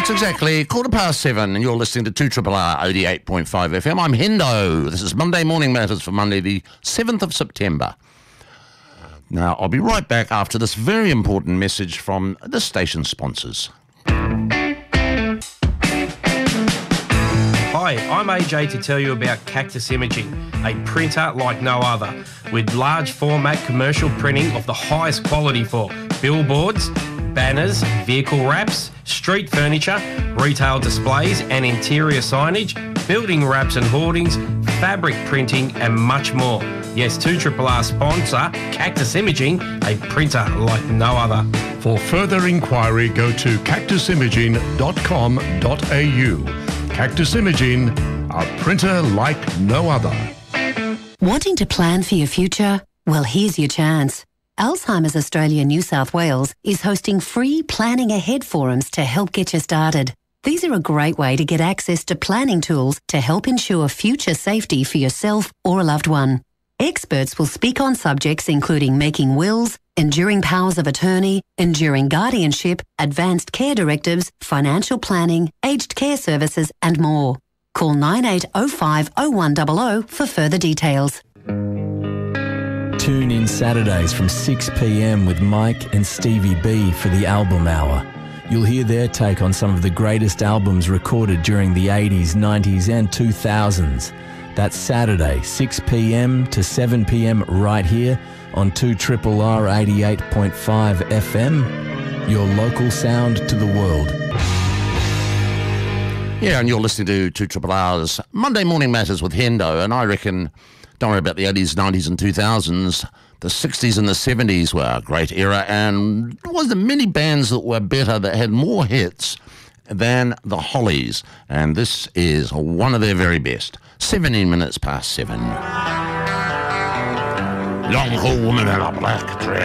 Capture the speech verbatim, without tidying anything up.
It's exactly quarter past seven and you're listening to two R R R eighty-eight point five F M. I'm Hendo. This is Monday Morning Matters for Monday the seventh of September. Now, I'll be right back after this very important message from the station sponsors. Hi, I'm A J to tell you about Cactus Imaging, a printer like no other, with large format commercial printing of the highest quality for billboards, banners, vehicle wraps, street furniture, retail displays and interior signage, building wraps and hoardings, fabric printing and much more. Yes, two R R R sponsor Cactus Imaging, a printer like no other. For further inquiry, go to cactus imaging dot com dot a u. Cactus Imaging, a printer like no other. Wanting to plan for your future? Well, here's your chance. Alzheimer's Australia New South Wales is hosting free Planning Ahead forums to help get you started. These are a great way to get access to planning tools to help ensure future safety for yourself or a loved one. Experts will speak on subjects including making wills, enduring powers of attorney, enduring guardianship, advanced care directives, financial planning, aged care services and more. Call nine eight oh five oh one hundred for further details. Tune in Saturdays from six p m with Mike and Stevie B for the Album Hour. You'll hear their take on some of the greatest albums recorded during the eighties, nineties and two thousands. That's Saturday, six p m to seven p m right here on two R R R eighty-eight point five F M, your local sound to the world. Yeah, and you're listening to two R R R's Monday Morning Matters with Hendo, and I reckon, don't worry about the eighties, nineties and two thousands, the sixties and the seventies were a great era, and there was many bands that were better, that had more hits than the Hollies, and this is one of their very best. seventeen minutes past seven. Long haul woman in a black dress.